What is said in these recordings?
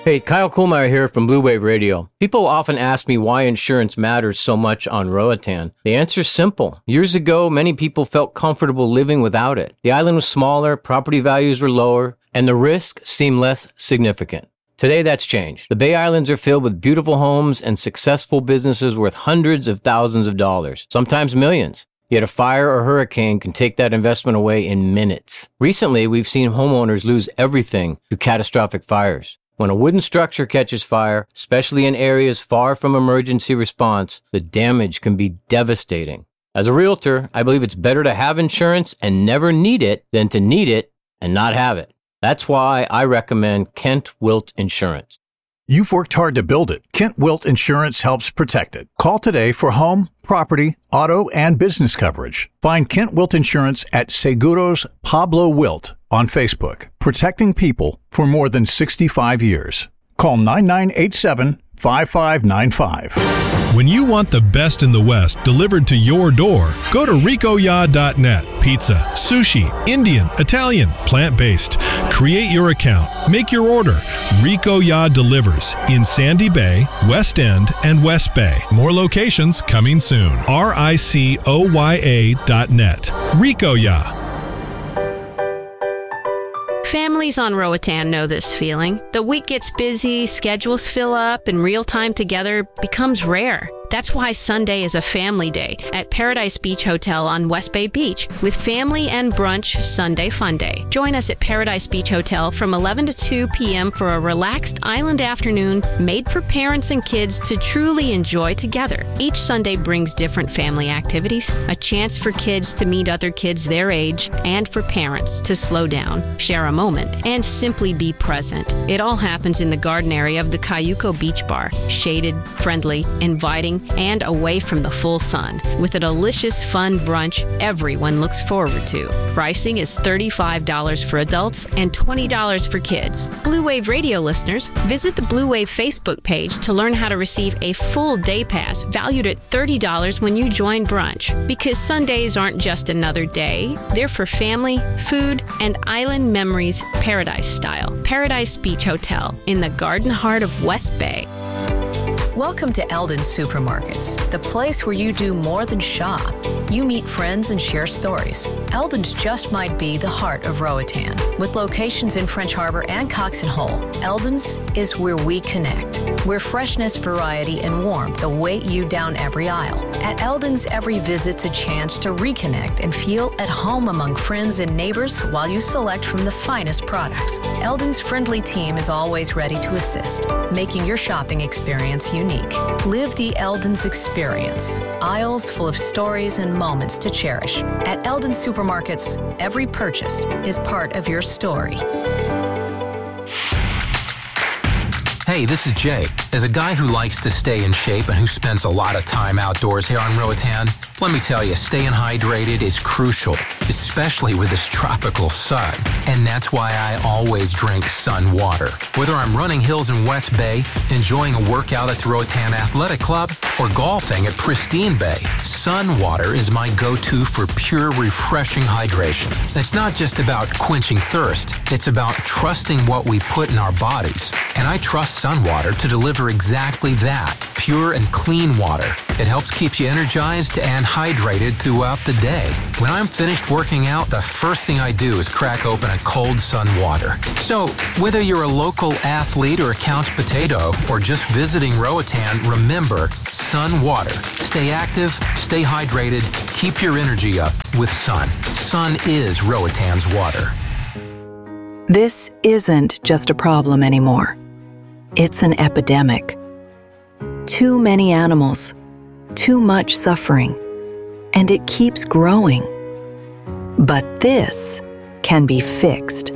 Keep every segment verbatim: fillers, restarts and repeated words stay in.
Hey, Kyle Kuhlmeyer here from Blue Wave Radio. People often ask me why insurance matters so much on Roatan. The answer is simple. Years ago, many people felt comfortable living without it. The island was smaller, property values were lower, and the risk seemed less significant. Today, that's changed. The Bay Islands are filled with beautiful homes and successful businesses worth hundreds of thousands of dollars, sometimes millions. Yet a fire or hurricane can take that investment away in minutes. Recently, we've seen homeowners lose everything to catastrophic fires. When a wooden structure catches fire, especially in areas far from emergency response, the damage can be devastating. As a realtor, I believe it's better to have insurance and never need it than to need it and not have it. That's why I recommend Kent Wilt Insurance. You've worked hard to build it. Kent Wilt Insurance helps protect it. Call today for home, property, auto, and business coverage. Find Kent Wilt Insurance at Seguros Pablo Wilt on Facebook. Protecting people for more than sixty-five years. Call nine nine eight seven, five five nine five. When you want the best in the West delivered to your door, go to rico ya dot net. Pizza, sushi, Indian, Italian, plant-based. Create your account. Make your order. Rico Ya delivers in Sandy Bay, West End, and West Bay. More locations coming soon. R I C O Y A dot net. Rico Ya. Families on Roatan know this feeling. The week gets busy, schedules fill up, and real time together becomes rare. That's why Sunday is a family day at Paradise Beach Hotel on West Bay Beach with family and brunch Sunday fun day. Join us at Paradise Beach Hotel from eleven to two p.m. for a relaxed island afternoon made for parents and kids to truly enjoy together. Each Sunday brings different family activities, a chance for kids to meet other kids their age, and for parents to slow down, share a moment, and simply be present. It all happens in the garden area of the Cayuco Beach Bar, shaded, friendly, inviting, and away from the full sun, with a delicious, fun brunch everyone looks forward to. Pricing is thirty-five dollars for adults and twenty dollars for kids. Blue Wave Radio listeners, visit the Blue Wave Facebook page to learn how to receive a full day pass valued at thirty dollars when you join brunch. Because Sundays aren't just another day, they're for family, food, and island memories paradise style. Paradise Beach Hotel in the garden heart of West Bay. Welcome to Eldon's Supermarkets, the place where you do more than shop. You meet friends and share stories. Eldon's just might be the heart of Roatan. With locations in French Harbor and Cox and Hull, Eldon's is where we connect, where freshness, variety, and warmth await you down every aisle. At Eldon's, every visit's a chance to reconnect and feel at home among friends and neighbors while you select from the finest products. Eldon's friendly team is always ready to assist, making your shopping experience unique. Live the Eldon's experience. Aisles full of stories and moments to cherish. At Eldon's Supermarkets, every purchase is part of your story. Hey, this is Jay. As a guy who likes to stay in shape and who spends a lot of time outdoors here on Roatan, let me tell you, staying hydrated is crucial, especially with this tropical sun. And that's why I always drink Sun Water. Whether I'm running hills in West Bay, enjoying a workout at the Roatan Athletic Club, or golfing at Pristine Bay, Sun Water is my go-to for pure, refreshing hydration. It's not just about quenching thirst. It's about trusting what we put in our bodies. And I trust Sun Water to deliver exactly that, pure and clean water. It helps keep you energized and hydrated throughout the day. When I'm finished working out, the first thing I do is crack open a cold Sun Water. So, whether you're a local athlete or a couch potato, or just visiting Roatan, remember Sun Water. Stay active, stay hydrated, keep your energy up with Sun. Sun is Roatan's water. This isn't just a problem anymore. It's an epidemic. Too many animals, too much suffering, and it keeps growing. But this can be fixed.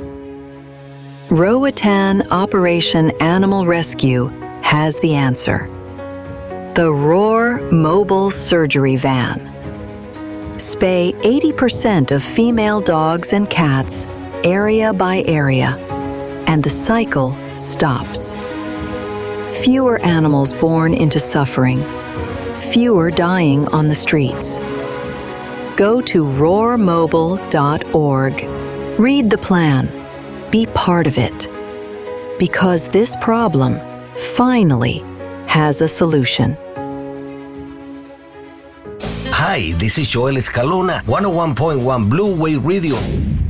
Roatan Operation Animal Rescue has the answer. The Roar Mobile Surgery Van. Spay eighty percent of female dogs and cats, area by area, and the cycle stops. Fewer animals born into suffering, fewer dying on the streets. Go to roar mobile dot org. Read the plan. Be part of it. Because this problem finally has a solution. Hi, this is Joel Escalona, one oh one point one Blue Wave Radio.